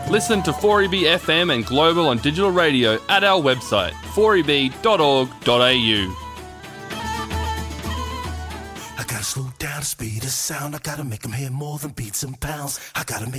Listen to 4EB FM and Global on digital radio at our website, 4eb.org.au. I gotta slow down the speed of sound. I gotta make them hear more than beats and pounds. I gotta make